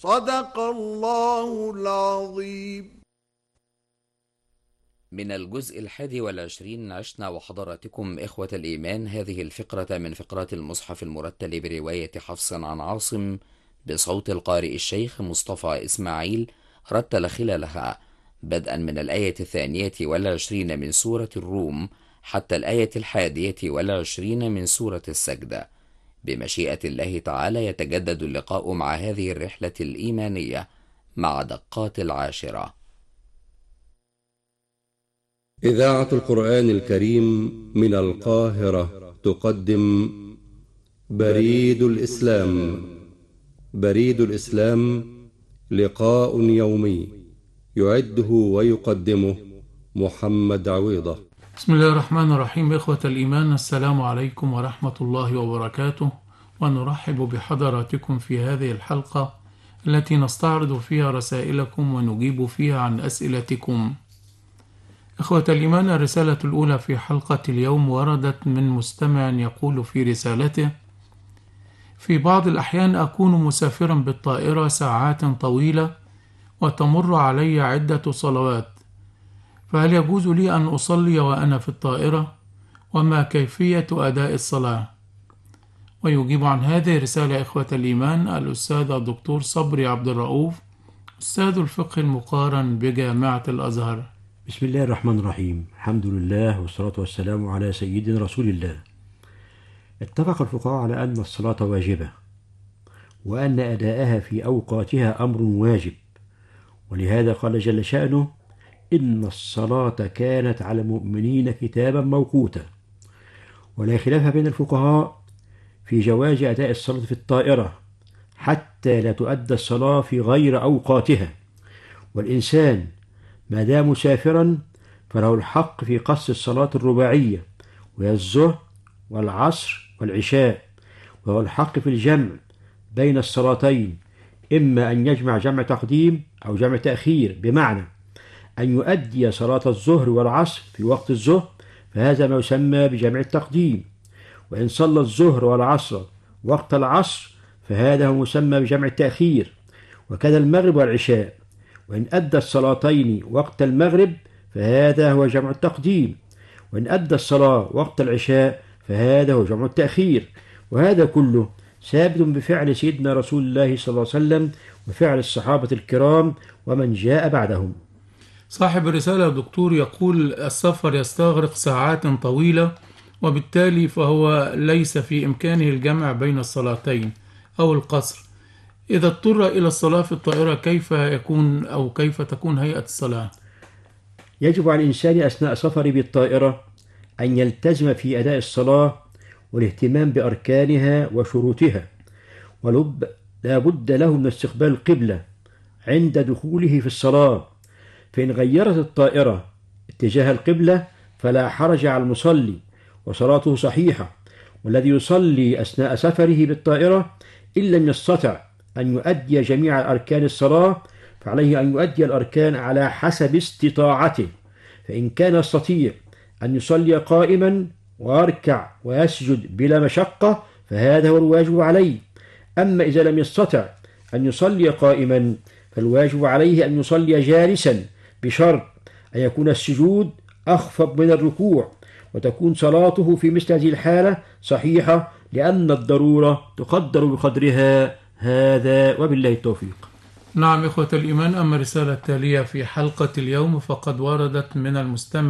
صدق الله العظيم. من الجزء 21 عشنا وحضراتكم إخوة الإيمان هذه الفقرة من فقرات المصحف المرتل برواية حفص عن عاصم بصوت القارئ الشيخ مصطفى إسماعيل، رتل خلالها بدءا من الآية 22 من سورة الروم حتى الآية 21 من سورة السجدة. بمشيئة الله تعالى يتجدد اللقاء مع هذه الرحلة الإيمانية مع دقات العاشرة. إذاعة القرآن الكريم من القاهرة تقدم بريد الإسلام. بريد الإسلام لقاء يومي يعده ويقدمه محمد عويضة. بسم الله الرحمن الرحيم. إخوة الإيمان، السلام عليكم ورحمة الله وبركاته، ونرحب بحضراتكم في هذه الحلقة التي نستعرض فيها رسائلكم ونجيب فيها عن أسئلتكم. إخوة الإيمان، الرسالة الأولى في حلقة اليوم وردت من مستمع يقول في رسالته: في بعض الأحيان أكون مسافرا بالطائرة ساعات طويلة وتمر علي عدة صلوات، فهل يجوز لي أن أصلي وأنا في الطائرة؟ وما كيفية أداء الصلاة؟ ويجيب عن هذه الرسالة إخوة الإيمان الأستاذ الدكتور صبري عبد الرؤوف، أستاذ الفقه المقارن بجامعة الأزهر. بسم الله الرحمن الرحيم. الحمد لله والصلاة والسلام على سيدنا رسول الله. اتفق الفقهاء على أن الصلاة واجبة، وأن أداءها في أوقاتها أمر واجب، ولهذا قال جل شأنه: إن الصلاة كانت على المؤمنين كتابا موقوتا. ولا خلاف بين الفقهاء في جواز أداء الصلاة في الطائرة حتى لا تؤدى الصلاة في غير أوقاتها، والإنسان ما دام مسافرا فله الحق في قصر الصلاة الرباعية، وهي الظهر والعصر والعشاء، وهو الحق في الجمع بين الصلاتين، إما أن يجمع جمع تقديم أو جمع تأخير، بمعنى أن يؤدي صلاة الظهر والعصر في وقت الظهر فهذا ما يسمى بجمع التقديم، وإن صلى الظهر والعصر وقت العصر فهذا هو مسمى بجمع التأخير، وكذا المغرب والعشاء، وإن أدى الصلاتين وقت المغرب فهذا هو جمع التقديم، وإن أدى الصلاة وقت العشاء فهذا هو جمع التأخير. وهذا كله ثابت بفعل سيدنا رسول الله صلى الله عليه وسلم وفعل الصحابة الكرام ومن جاء بعدهم. صاحب الرسالة دكتور يقول: السفر يستغرق ساعات طويلة، وبالتالي فهو ليس في إمكانه الجمع بين الصلاتين أو القصر. إذا اضطر إلى الصلاة في الطائرة كيف تكون هيئة الصلاة؟ يجب على الإنسان أثناء سفره بالطائرة أن يلتزم في أداء الصلاة والاهتمام بأركانها وشروطها، لا بد له من استقبال القبلة عند دخوله في الصلاة، فإن غيرت الطائرة اتجاه القبلة فلا حرج على المصلي وصلاته صحيحة. والذي يصلي أثناء سفره بالطائرة إن لم يستطع أن يؤدي جميع أركان الصلاة فعليه أن يؤدي الأركان على حسب استطاعته، فإن كان يستطيع أن يصلي قائما ويركع ويسجد بلا مشقة فهذا هو الواجب عليه. أما إذا لم يستطع أن يصلي قائما فالواجب عليه أن يصلي جالسا، بشرط أن يكون السجود أخفض من الركوع، وتكون صلاته في مثل هذه الحالة صحيحة، لأن الضرورة تقدر بقدرها. هذا وبالله التوفيق. نعم إخوة الإيمان، أما الرسالة التالية في حلقة اليوم فقد وردت من المستمع